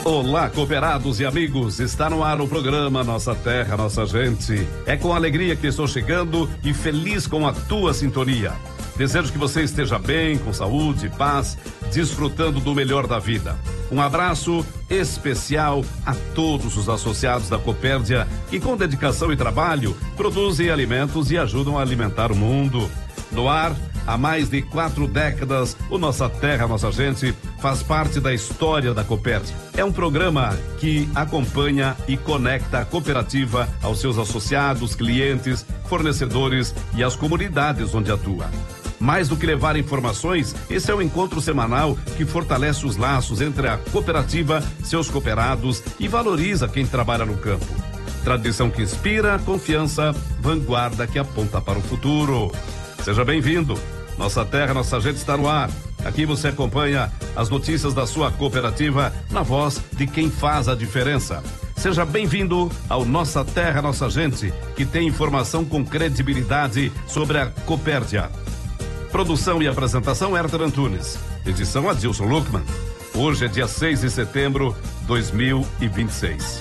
Olá, cooperados e amigos, está no ar o programa Nossa Terra, Nossa Gente. É com alegria que estou chegando e feliz com a tua sintonia. Desejo que você esteja bem, com saúde, paz, desfrutando do melhor da vida. Um abraço especial a todos os associados da Copérdia que com dedicação e trabalho produzem alimentos e ajudam a alimentar o mundo. No ar, há mais de 4 décadas, o Nossa Terra, Nossa Gente faz parte da história da Copérdia. É um programa que acompanha e conecta a cooperativa aos seus associados, clientes, fornecedores e às comunidades onde atua. Mais do que levar informações, esse é um encontro semanal que fortalece os laços entre a cooperativa, seus cooperados e valoriza quem trabalha no campo. Tradição que inspira, confiança, vanguarda que aponta para o futuro. Seja bem-vindo. Nossa Terra, Nossa Gente está no ar. Aqui você acompanha as notícias da sua cooperativa na voz de quem faz a diferença. Seja bem-vindo ao Nossa Terra, Nossa Gente, que tem informação com credibilidade sobre a Copérdia. Produção e apresentação, Herter Antunes. Edição, Adilson Luckman. Hoje é dia 6 de setembro de 2026.